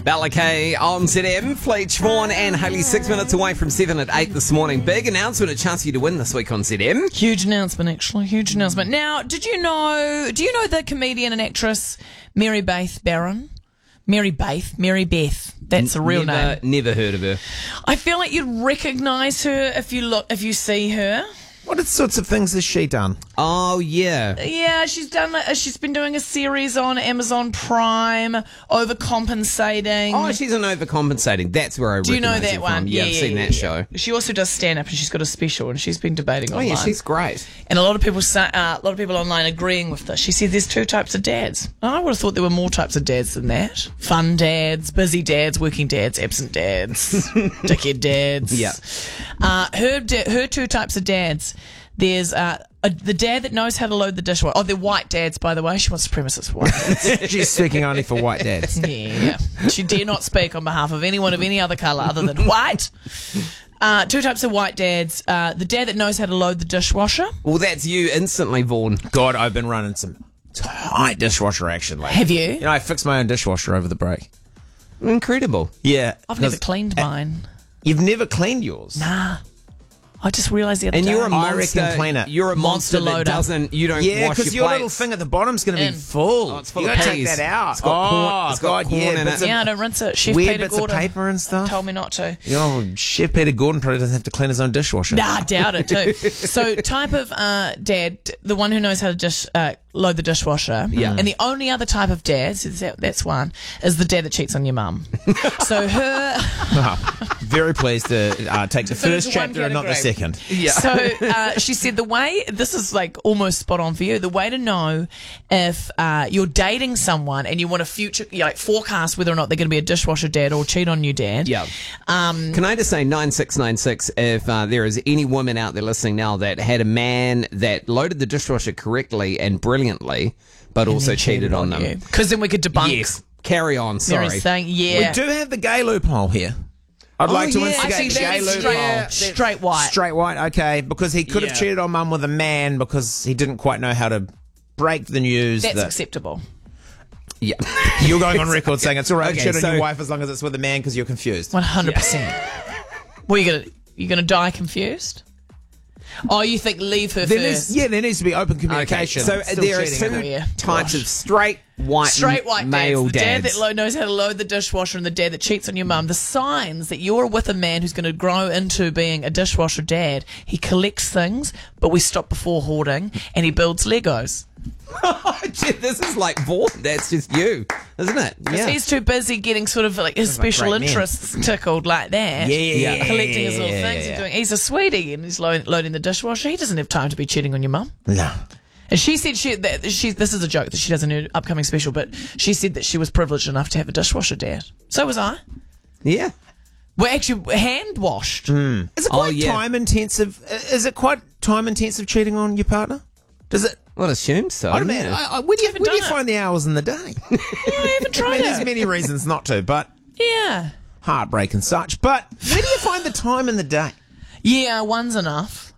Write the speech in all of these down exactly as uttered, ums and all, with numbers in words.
Balakay on Z M. Fleetch, Vaughan and Hayley six minutes away from seven at eight this morning. Big announcement, a chance for you to win this week on Z M. Huge announcement, actually. Huge announcement. Now, did you know, do you know the comedian and actress Mary Beth Barron? Mary Beth? Mary Beth. That's a real never, name. Never heard of her. I feel like you'd recognise her if you look, if you see her. What sorts of things has she done? Oh, yeah. Yeah, she's done. Uh, she's been doing a series on Amazon Prime, overcompensating. Oh, she's an overcompensating. That's where I Do you know recognise that her one? from. Yeah, Yeah, I've yeah, seen yeah, that yeah. show. She also does stand up, and she's got a special, and she's been debating Oh, online. yeah, she's great. And a lot of people say, uh, a lot of people online agreeing with this. She said there's two types of dads. I would have thought there were more types of dads than that. Fun dads, busy dads, working dads, absent dads, dickhead dads. Yeah. Uh, her da- her two types of dads. There's uh, a, the dad that knows how to load the dishwasher. Oh, they're white dads, by the way. She wants supremacists for white dads. She's speaking only for white dads. Yeah. She dare not speak on behalf of anyone of any other colour other than white. Uh, two types of white dads. Uh, the dad that knows how to load the dishwasher. Well, that's you instantly, Vaughan. God, I've been running some tight dishwasher action lately. Have you? You know, I fixed my own dishwasher over the break. Incredible. Yeah. I've never 'cause cleaned mine. You've never cleaned yours? Nah. I just realised the other And day. you're a I monster. reckon clean it. You're a monster, Monster that loader. doesn't. You don't Yeah, wash because your your little plates. thing at the bottom's going to In. be full. Oh, it's full you of gotta peas. take that out. It's got oh, corn- it's got God, corn yeah. in bits it. of Yeah, I don't rinse it. Chef weird Peter bits Gordon of paper and stuff. told me not to. You know, Chef Peter Gordon probably doesn't have to clean his own dishwasher. Nah, I doubt it too. So, type of uh, dad, the one who knows how to dish, uh, load the dishwasher. Yeah. And the only other type of dad, so that, that's one, is the dad that cheats on your mum. So her, Very pleased to uh, take the Fit first into one chapter and not the category. second. Yeah. so uh, she said the way, this is like almost spot on for you, the way to know if uh, you're dating someone and you want to future, you know, like forecast whether or not they're going to be a dishwasher dad or cheat on you dad. Yeah. Um, Can I just say nine six nine six if uh, there is any woman out there listening now that had a man that loaded the dishwasher correctly and brilliantly, but also cheated on them. Because then we could debunk. Yes. Carry on. Sorry. Mary's saying, yeah. We do have the gay loophole here. I'd like to yeah. instigate Actually, the that gay is loophole. straight, straight white. Straight white, okay, because he could Yeah. have cheated on mum with a man because he didn't quite know how to break the news. That's that acceptable. Yeah. You're going on record saying it's all right to Okay, cheat on so- your wife as long as it's with a man because you're confused. One hundred percent. Well, you gonna you gonna die confused? Oh, you think leave her There first? needs, yeah, there needs to be open Okay. communication. So Still there are cheating, two isn't Yeah. types Gosh. of straight white, Straight white male dads. The dad dads. that lo- knows how to load the dishwasher and the dad that cheats on your mum. The signs that you're with a man who's going to grow into being a dishwasher dad. He collects things, but we stop before hoarding, and he builds Legos. Gee, this is like Vaughan. That's just you, isn't it? Because he's too busy getting sort of like his like special great men. interests tickled like that. Yeah, yeah, yeah, Collecting his yeah, little yeah, things yeah. and doing. He's a sweetie and he's lo- loading the dishwasher. He doesn't have time to be cheating on your mum. No. And she said she that she this is a joke that she does in her upcoming special, but she said that she was privileged enough to have a dishwasher dad. So was I. Yeah. We're actually hand washed. Is it Oh, quite yeah. time intensive? Is it quite time intensive cheating on your partner? Does it? Well, I assume so. I don't know. yeah. I, I, where do you, haven't where do you done it. find the hours in the day? I haven't I tried mean, there's it. many reasons not to, but Yeah. heartbreak and such. But where do you find the time in the day? Yeah, one's enough.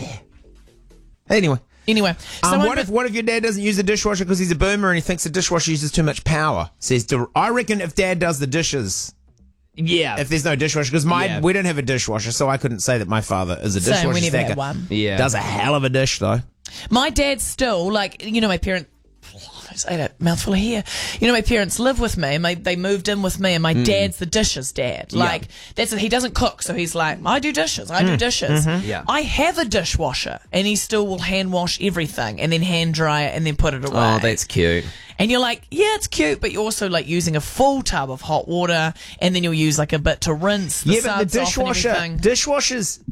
Anyway. Anyway, Um, someone what if with- what if your dad doesn't use the dishwasher because he's a boomer and he thinks the dishwasher uses too much power? Says to, I reckon if dad does the dishes, yeah. if there's no dishwasher, because my Yeah. we don't have a dishwasher, so I couldn't say that my father is a Same, dishwasher we never stacker. had one. Yeah. Does a hell of a dish though. My dad still, like, you know, my parents, I just ate a mouthful of hair. You know, my parents live with me and my, they moved in with me and my dad's the dishes dad. Like, that's it. He doesn't cook. So he's like, I do dishes. I do dishes. Yeah. I have a dishwasher and he still will hand wash everything and then hand dry it and then put it away. Oh, that's cute. And you're like, yeah, it's cute, but you're also like using a full tub of hot water and then you'll use like a bit to rinse the Yeah, but the suds off and dishwasher everything. dishwashers